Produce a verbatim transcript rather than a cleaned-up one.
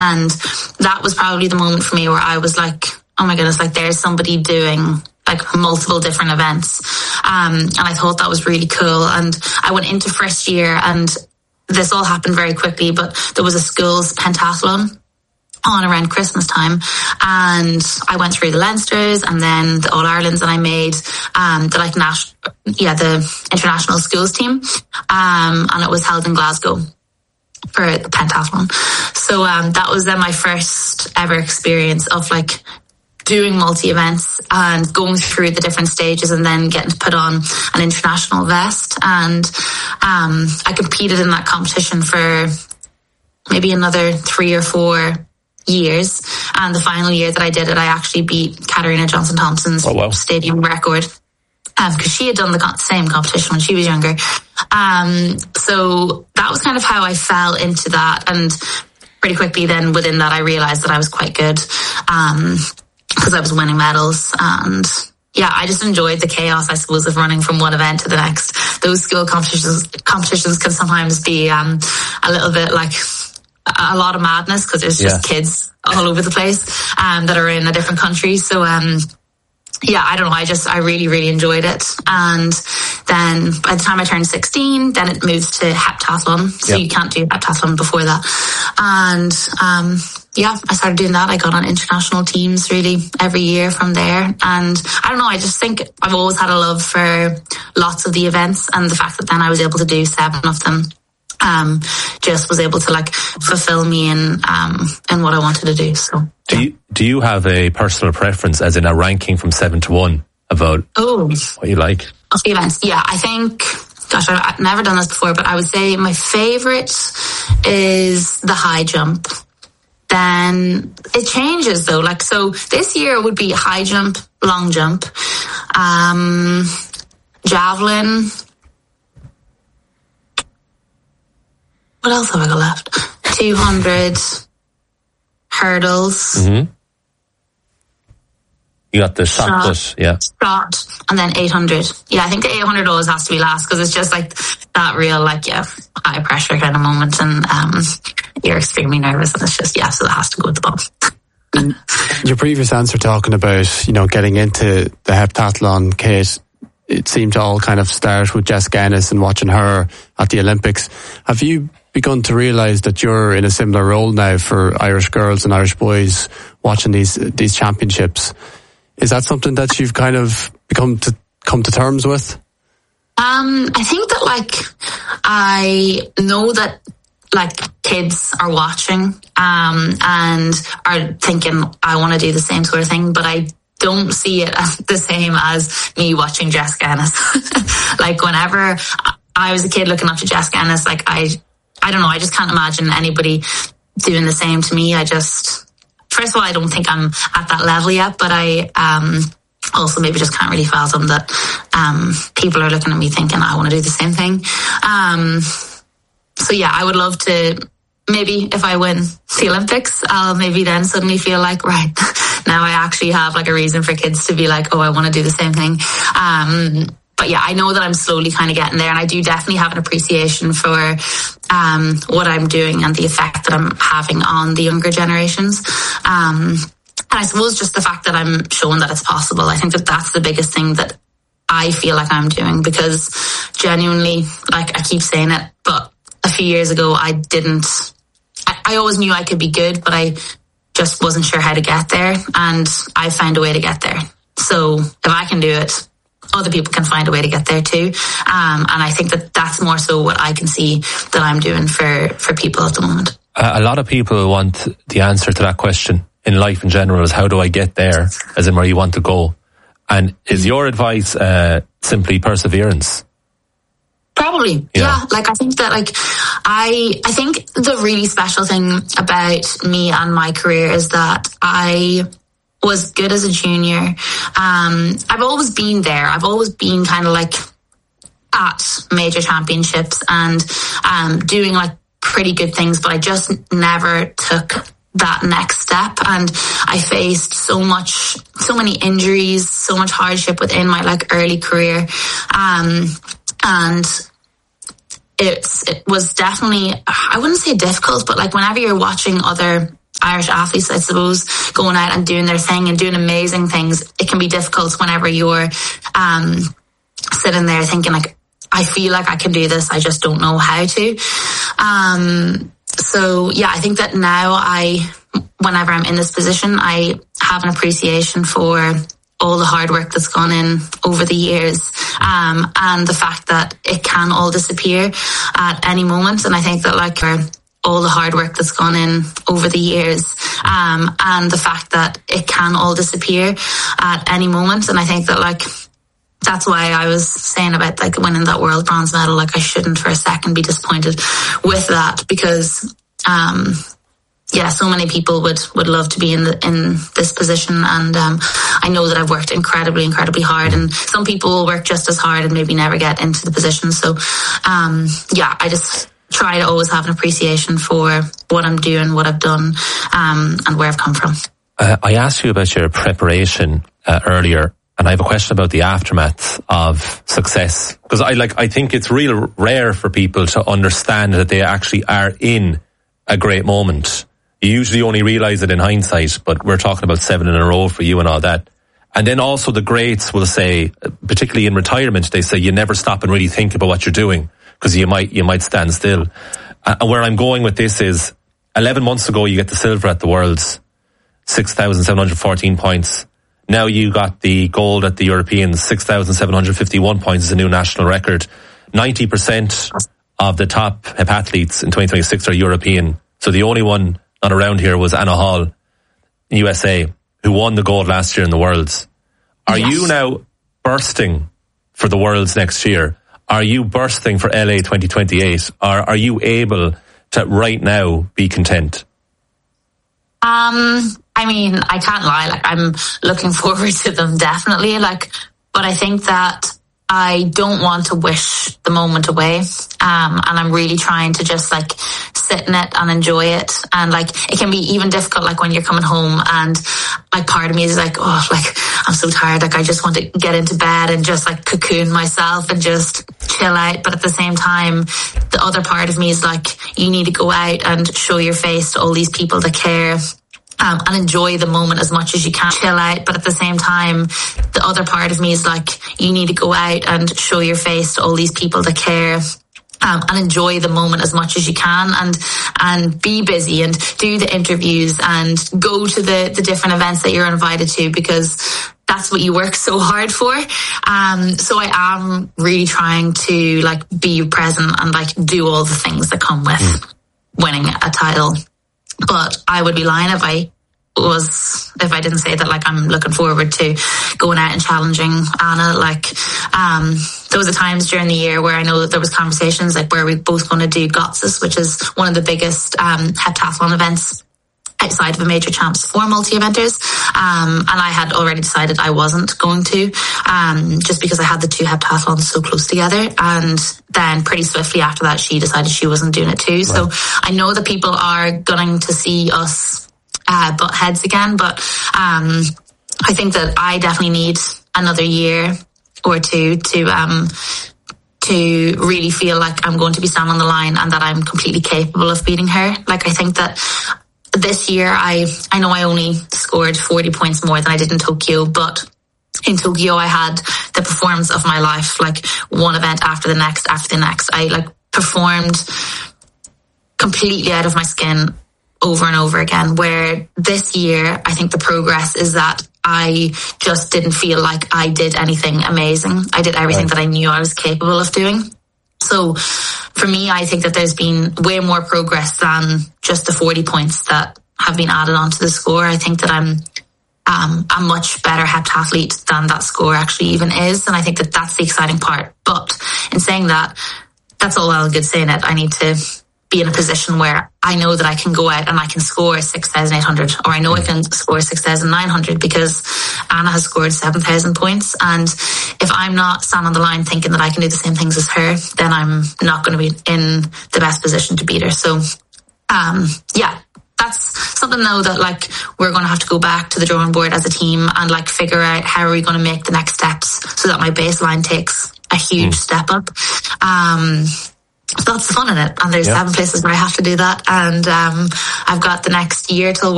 And that was probably the moment for me where I was like, oh my goodness, like there's somebody doing like multiple different events. Um, and I thought that was really cool. And I went into first year, and this all happened very quickly, but there was a school's pentathlon on around Christmas time, and I went through the Leinsters and then the All Irelands, and I made um the like national yeah the international schools team, um and it was held in Glasgow for the pentathlon. So um that was then my first ever experience of like doing multi events and going through the different stages, and then getting to put on an international vest. And um I competed in that competition for maybe another three or four years, and the final year that I did it, I actually beat Katarina Johnson-Thompson's oh, wow. stadium record, because um, she had done the same competition when she was younger. Um, so that was kind of how I fell into that, and pretty quickly then within that I realised that I was quite good, um, because I was winning medals. And yeah, I just enjoyed the chaos, I suppose, of running from one event to the next. Those school competitions competitions can sometimes be um, a little bit like a lot of madness, because there's just yeah. kids all over the place um, that are in a different country. So um, yeah, I don't know. I just, I really, really enjoyed it. And then by the time I turned sixteen, then it moved to heptathlon. So yep. you can't do heptathlon before that. And um, yeah, I started doing that. I got on international teams really every year from there. And I don't know, I just think I've always had a love for lots of the events, and the fact that then I was able to do seven of them Um, just was able to like fulfill me in um in what I wanted to do. So do you do you have a personal preference, as in a ranking from seven to one, about oh what you like? Of the events, yeah. I think, gosh, I've never done this before, but I would say my favorite is the high jump. Then it changes though. Like so, this year it would be high jump, long jump, um, javelin. What else have I got left? two hundred hurdles. Mm-hmm. You got the shot put, yeah. Shot, and then eight hundred. Yeah, I think the eight hundred always has to be last, because it's just like that real, like, yeah, high pressure kind of moment, and um, you're extremely nervous, and it's just, yeah, so that has to go at the bottom. Your previous answer talking about, you know, getting into the heptathlon, Kate, it seemed to all kind of start with Jess Guinness and watching her at the Olympics. Have you begun to realise that you're in a similar role now for Irish girls and Irish boys watching these these championships? Is that something that you've kind of become to come to terms with? Um, I think that like I know that like kids are watching um, and are thinking I want to do the same sort of thing, but I don't see it as the same as me watching Jess Guinness. Like whenever I was a kid looking up to Jess Guinness, like I, I don't know, I just can't imagine anybody doing the same to me. I just, first of all, I don't think I'm at that level yet, but I um, also maybe just can't really fathom that um, people are looking at me thinking I want to do the same thing. Um, so yeah, I would love to, maybe if I win the Olympics, I'll maybe then suddenly feel like, right, now I actually have like a reason for kids to be like, oh, I want to do the same thing. Um, but yeah, I know that I'm slowly kind of getting there, and I do definitely have an appreciation for um, what I'm doing and the effect that I'm having on the younger generations. Um, and I suppose just the fact that I'm showing that it's possible, I think that that's the biggest thing that I feel like I'm doing, because genuinely, like I keep saying it, but a few years ago, I didn't, I, I always knew I could be good, but I just wasn't sure how to get there. And I found a way to get there. So if I can do it, other people can find a way to get there too. Um, and I think that that's more so what I can see that I'm doing for, for people at the moment. Uh, a lot of people want the answer to that question in life in general, is how do I get there, as in where you want to go? And is your advice uh, simply perseverance? Probably, yeah. yeah. Like I think that, like I, I think the really special thing about me and my career is that I was good as a junior. Um, I've always been there. I've always been kind of like at major championships and um, doing like pretty good things, but I just never took that next step. And I faced so much, so many injuries, so much hardship within my like early career. Um, and it's, it was definitely, I wouldn't say difficult, but like whenever you're watching other Irish athletes, I suppose, going out and doing their thing and doing amazing things. It can be difficult whenever you're um, sitting there thinking like, I feel like I can do this, I just don't know how to. Um, so yeah, I think that now I, whenever I'm in this position, I have an appreciation for all the hard work that's gone in over the years, um, and the fact that it can all disappear at any moment. And I think that like all the hard work that's gone in over the years, um, and the fact that it can all disappear at any moment. And I think that like, that's why I was saying about like winning that world bronze medal, like I shouldn't for a second be disappointed with that, because, um, yeah, so many people would, would love to be in the, in this position. And, um, I know that I've worked incredibly, incredibly hard, and some people will work just as hard and maybe never get into the position. So, um, yeah, I just try to always have an appreciation for what I'm doing, what I've done, um, and where I've come from. Uh, I asked you about your preparation uh, earlier, and I have a question about the aftermath of success, because I like, I think it's real rare for people to understand that they actually are in a great moment. You usually only realize it in hindsight, but we're talking about seven in a row for you and all that. And then also the greats will say, particularly in retirement, they say you never stop and really think about what you're doing, because you might, you might stand still. And where I'm going with this is, eleven months ago you get the silver at the Worlds, six thousand seven hundred fourteen points. Now you got the gold at the Europeans, six thousand seven hundred fifty-one points is a new national record. ninety percent of the top heptathletes in twenty twenty-six are European. So the only one not around here was Anna Hall, U S A, who won the gold last year in the Worlds. Are yes. you now bursting for the Worlds next year? Are you bursting for L A twenty twenty-eight? Or are you able to right now be content? Um, I mean, I can't lie. Like, I'm looking forward to them, definitely. Like, but I think that I don't want to wish the moment away. Um, and I'm really trying to just like sit in it and enjoy it. And like, it can be even difficult, like when you're coming home and like part of me is like, oh, like I'm so tired. Like I just want to get into bed and just like cocoon myself and just chill out. But at the same time, the other part of me is like, you need to go out and show your face to all these people that care. Um, and enjoy the moment as much as you can. Chill out, but at the same time, the other part of me is like, you need to go out and show your face to all these people that care. Um, and enjoy the moment as much as you can, and and be busy and do the interviews and go to the, the different events that you're invited to, because that's what you work so hard for. Um, so I am really trying to like be present and like do all the things that come with mm. winning a title. But I would be lying if I was, if I didn't say that, like, I'm looking forward to going out and challenging Anna. Like, um, there was a times during the year where I know that there was conversations like where we both going to do Gotsis, which is one of the biggest, um, heptathlon events outside of a major champs for multi-eventers. Um, and I had already decided I wasn't going to, um, just because I had the two heptathlons so close together. And then pretty swiftly after that, she decided she wasn't doing it too. Right. So I know that people are gunning to see us, uh, butt heads again. But, um, I think that I definitely need another year or two to, um, to really feel like I'm going to be standing on the line and that I'm completely capable of beating her. Like, I think that this year, I, I know I only scored forty points more than I did in Tokyo, but in Tokyo, I had the performance of my life, like one event after the next, after the next. I like performed completely out of my skin over and over again, where this year, I think the progress is that I just didn't feel like I did anything amazing. I did everything right. that I knew I was capable of doing. So for me, I think that there's been way more progress than just the forty points that have been added onto the score. I think that I'm um, a much better heptathlete than that score actually even is. And I think that that's the exciting part. But in saying that, that's all well and good saying it. I need to be in a position where I know that I can go out and I can score six thousand eight hundred, or I know I can score six thousand nine hundred, because Anna has scored seven thousand points. And if I'm not standing on the line thinking that I can do the same things as her, then I'm not going to be in the best position to beat her. So, um, yeah, that's something though that like we're going to have to go back to the drawing board as a team and like figure out how are we going to make the next steps so that my baseline takes a huge mm. step up. Um, So that's the fun in it. And there's yep. seven places where I have to do that. And um, I've got the next year till